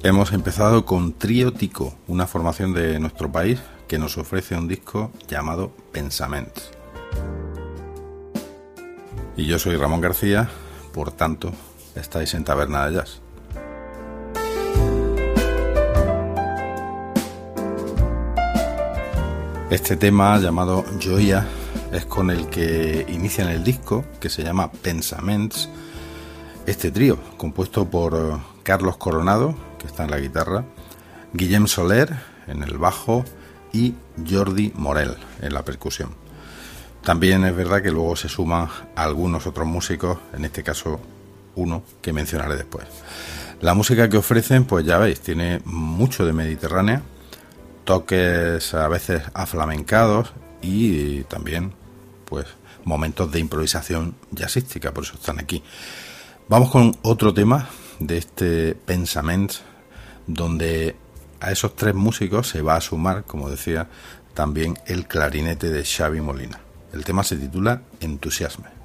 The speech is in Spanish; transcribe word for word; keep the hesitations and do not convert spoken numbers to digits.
Hemos empezado con Trío Tico, una formación de nuestro país que nos ofrece un disco llamado Pensaments. Y yo soy Ramón García, por tanto, estáis en Taberna de Jazz. Este tema llamado Joia es con el que inician el disco, que se llama Pensaments. Este trío, compuesto por Carlos Coronado, que está en la guitarra, Guillem Soler en el bajo y Jordi Morel en la percusión. También es verdad que luego se suman algunos otros músicos, en este caso uno que mencionaré después. La música que ofrecen, pues ya veis, tiene mucho de mediterránea, toques a veces aflamencados y también pues momentos de improvisación jazzística, por eso están aquí. Vamos con otro tema de este Pensaments, donde a esos tres músicos se va a sumar, como decía, también el clarinete de Xavi Molina. El tema se titula Entusiasme.